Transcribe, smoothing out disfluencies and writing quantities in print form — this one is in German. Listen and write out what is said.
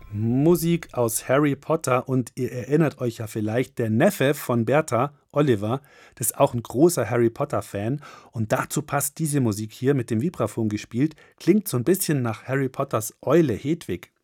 Musik aus Harry Potter und ihr erinnert euch ja vielleicht, der Neffe von Bertha, Oliver, das ist auch ein großer Harry Potter-Fan und dazu passt diese Musik hier mit dem Vibraphon gespielt, klingt so ein bisschen nach Harry Potters Eule Hedwig.